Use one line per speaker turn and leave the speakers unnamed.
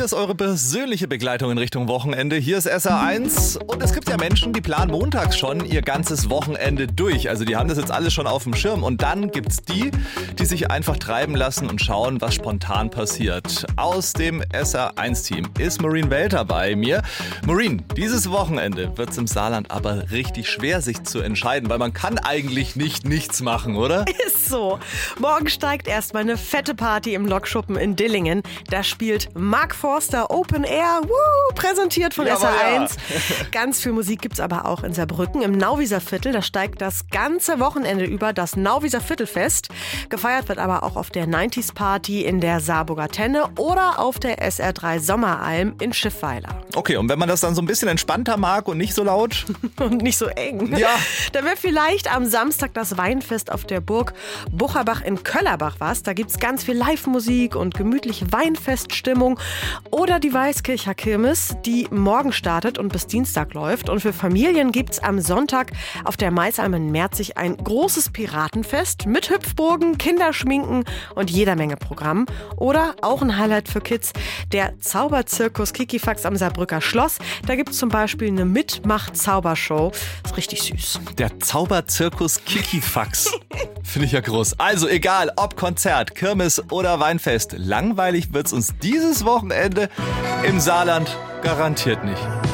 Hier ist eure persönliche Begleitung in Richtung Wochenende. Hier ist SR1 und es gibt ja Menschen, die planen montags schon ihr ganzes Wochenende durch. Also die haben das jetzt alles schon auf dem Schirm und dann gibt's die sich einfach treiben lassen und schauen, was spontan passiert. Aus dem SR1-Team ist Maureen Welter bei mir. Maureen, dieses Wochenende wird's im Saarland aber richtig schwer, sich zu entscheiden, weil man kann eigentlich nichts machen, oder?
Ist so. Morgen steigt erstmal eine fette Party im Lokschuppen in Dillingen. Da spielt Mark Forster Open Air, präsentiert von SR1. Ja. Ganz viel Musik gibt's aber auch in Saarbrücken im Nauwieser Viertel. Da steigt das ganze Wochenende über das Nauwieser Viertelfest. Gefeiert wird aber auch auf der 90s Party in der Saarburger Tenne oder auf der SR3 Sommeralm in Schiffweiler.
Okay, und wenn man das dann so ein bisschen entspannter mag und nicht so laut?
Und nicht so eng.
Ja.
Da wäre vielleicht am Samstag das Weinfest auf der Burg Bucherbach in Köllerbach was. Da gibt's ganz viel Live-Musik und gemütliche Weinfeststimmung. Oder die Weißkircher Kirmes, die morgen startet und bis Dienstag läuft. Und für Familien gibt's am Sonntag auf der Maisalm in Merzig ein großes Piratenfest mit Hüpfburgen, Kinderschminken und jeder Menge Programm. Oder auch ein Highlight für Kids, der Zauberzirkus Kikifax am Saarbrücker Schloss. Da gibt's zum Beispiel eine Mitmach-Zaubershow. Ist richtig süß.
Der Zauberzirkus Kikifax. Finde ich ja groß. Also egal, ob Konzert, Kirmes oder Weinfest, langweilig wird's uns dieses Wochenende im Saarland garantiert nicht.